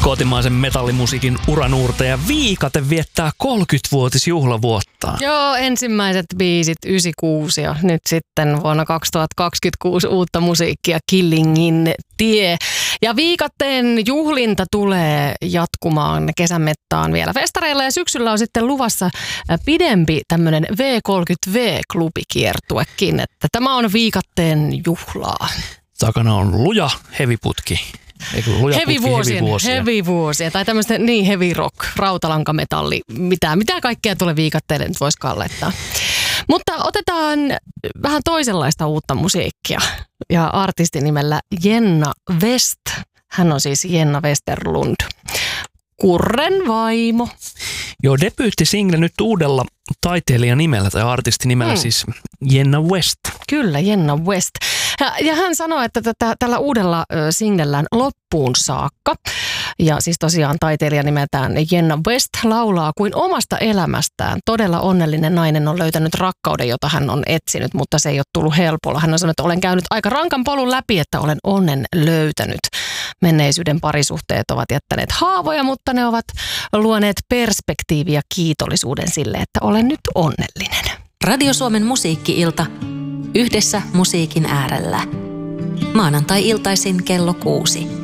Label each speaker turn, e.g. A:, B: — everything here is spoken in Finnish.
A: Kotimaisen metallimusiikin uranuurtaja Viikate viettää 30-vuotisjuhlavuottaan.
B: Joo, ensimmäiset biisit 96 ja nyt sitten vuonna 2026 uutta musiikkia Killingin tie. Ja Viikateen juhlinta tulee jatkumaan kesän mittaan vielä festareilla ja syksyllä on sitten luvassa pidempi tämmöinen V30V-klubikiertuekin, että tämä on Viikateen juhlaa.
A: Takana on luja heviputki.
B: Hevivuosia tai tämmöistä heavy rock, rautalankametalli, mitä kaikkea tulee Viikatteelle nyt voisikaan laittaa. Mutta otetaan vähän toisenlaista uutta musiikkia ja artistin nimellä Jenna West. Hän on siis Jenna Westerlund, Kurren vaimo.
A: Joo, debyyttisingle nyt uudella taiteilijan nimellä tai artistinimellä siis Jenna West.
B: Kyllä, Jenna West. Ja hän sanoi, että tällä uudella singlellään loppuun saakka, ja siis tosiaan taiteilija nimeltään Jenna West laulaa kuin omasta elämästään. Todella onnellinen nainen on löytänyt rakkauden, jota hän on etsinyt, mutta se ei ole tullut helpolla. Hän on sanonut, että olen käynyt aika rankan polun läpi, että olen onnen löytänyt. Menneisyyden parisuhteet ovat jättäneet haavoja, mutta ne ovat luoneet perspektiiviä kiitollisuuden sille, että olen nyt onnellinen.
C: Radio Suomen musiikki-ilta. Yhdessä musiikin äärellä. Maanantai-iltaisin kello 6.